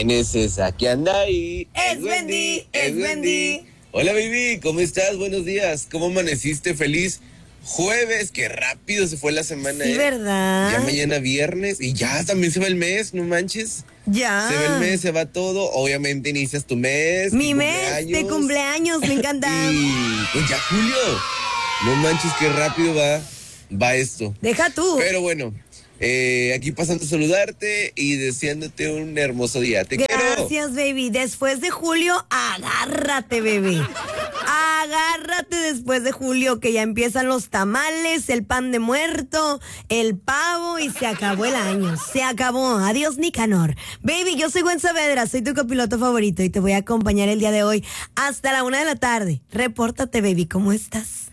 ¿Quién es esa que anda ahí? Es Wendy, es Wendy. Hola, baby, ¿cómo estás? Buenos días. ¿Cómo amaneciste? Feliz jueves. Qué rápido se fue la semana, Sí, ¿verdad? Ya mañana viernes y ya también se va el mes, no manches. Ya. Se va el mes, se va todo. Obviamente inicias tu mes. Mi mes de cumpleaños, me encanta. Y pues ya julio. No manches, qué rápido va esto. Deja tú. Pero bueno, aquí pasando a saludarte y deseándote un hermoso día. Te quiero. Gracias, baby. Después de julio, agárrate, bebé. Agárrate después de julio, que ya empiezan los tamales, el pan de muerto, el pavo y se acabó el año. Se acabó. Adiós, Nicanor. Baby, yo soy Gwen Saavedra, soy tu copiloto favorito y te voy a acompañar el día de hoy hasta la 1 de la tarde. Repórtate, baby, ¿cómo estás?